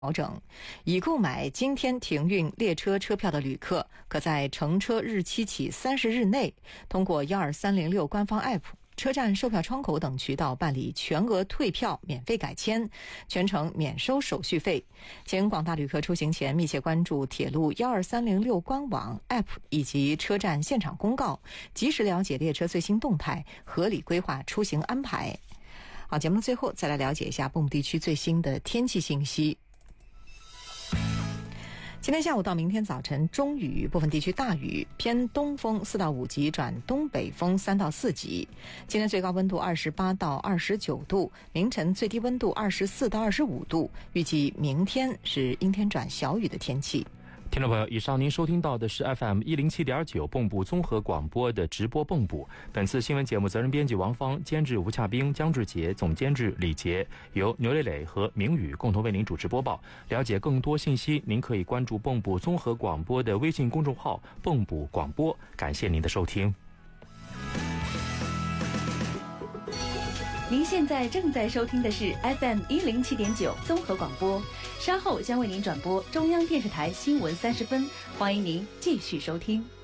调整，已购买今天停运列车车票的旅客，可在乘车日期起30日内，通过12306官方 App、车站售票窗口等渠道办理全额退票、免费改签，全程免收手续费。请广大旅客出行前密切关注铁路12306官网 App 以及车站现场公告，及时了解列车最新动态，合理规划出行安排。好，节目的最后再来了解一下蚌埠地区最新的天气信息。今天下午到明天早晨中雨，部分地区大雨，偏东风4到5级转东北风3到4级。今天最高温度28到29度，凌晨最低温度24到25度。预计明天是阴天转小雨的天气。 听众朋友，以上您收听到的是 FM107.9 蚌埠综合广播的直播蚌埠。本次新闻节目责任编辑王芳，监制吴洽冰、江志杰，总监制李杰，由牛磊磊和明宇共同为您主持播报。了解更多信息，您可以关注蚌埠综合广播的微信公众号蚌埠广播。感谢您的收听。 您现在正在收听的是 FM107.9 综合广播，稍后将为您转播中央电视台新闻30分，欢迎您继续收听。